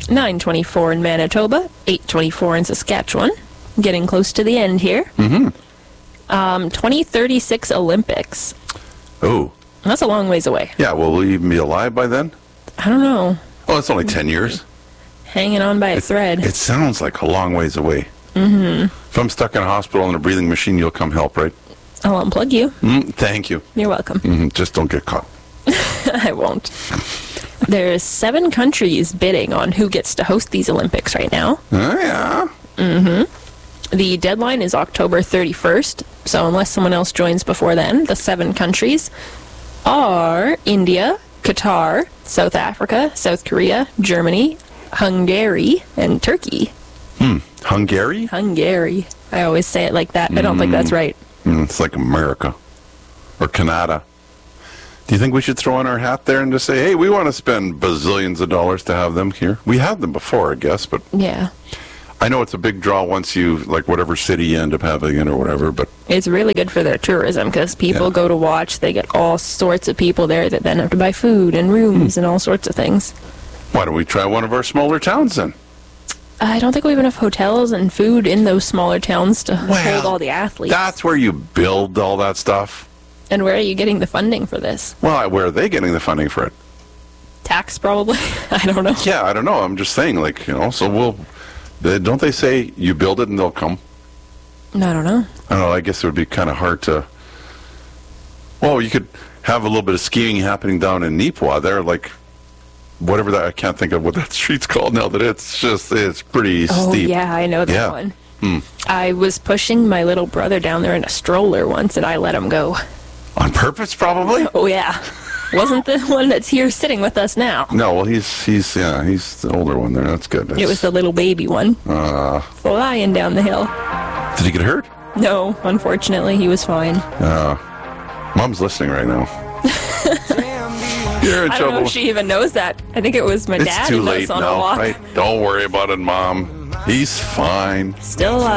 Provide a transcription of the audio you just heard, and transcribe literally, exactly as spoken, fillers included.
nine twenty-four in Manitoba, eight twenty-four in Saskatchewan. Getting close to the end here. Mm-hmm. Um, twenty thirty-six Olympics. Oh. That's a long ways away. Yeah, will we even be alive by then? I don't know. Oh, it's only ten years. Hanging on by a it, thread. It sounds like a long ways away. Mm-hmm. If I'm stuck in a hospital in a breathing machine, you'll come help, right? I'll unplug you. Mm, thank you. You're welcome. Mm, just don't get caught. I won't. There's seven countries bidding on who gets to host these Olympics right now. Oh, yeah. Mm-hmm. The deadline is October thirty-first, so unless someone else joins before then, the seven countries are India, Qatar, South Africa, South Korea, Germany, Hungary, and Turkey. Hmm. Hungary? Hungary. I always say it like that. I don't mm. think that's right. Mm, it's like America. Or Canada. Do you think we should throw in our hat there and just say, hey, we want to spend bazillions of dollars to have them here? We had them before, I guess, but... Yeah. I know it's a big draw once you, like, whatever city you end up having it or whatever, but... It's really good for their tourism, because people yeah. go to watch. They get all sorts of people there that then have to buy food and rooms hmm. and all sorts of things. Why don't we try one of our smaller towns, then? I don't think we have enough hotels and food in those smaller towns to well, hold all the athletes. That's where you build all that stuff. And where are you getting the funding for this? Well, where are they getting the funding for it? Tax, probably. I don't know. Yeah, I don't know. I'm just saying, like, you know, so we'll... They, don't they say you build it and they'll come? No, I don't know. I don't know. I guess it would be kind of hard to... Well, you could have a little bit of skiing happening down in Nipawin. They're like... Whatever that... I can't think of what that street's called now that it's just... It's pretty oh, steep. Oh, yeah, I know that yeah. one. Hmm. I was pushing my little brother down there in a stroller once and I let him go. On purpose, probably? Oh, yeah. Wasn't the one that's here sitting with us now. No, well, he's, he's yeah, he's the older one there. That's good. That's... It was the little baby one. Uh, flying down the hill. Did he get hurt? No, unfortunately, he was fine. Uh, Mom's listening right now. You're in I trouble. don't know if she even knows that. I think it was my it's dad too who late on now, a walk. Right? Don't worry about it, Mom. He's fine. Still alive.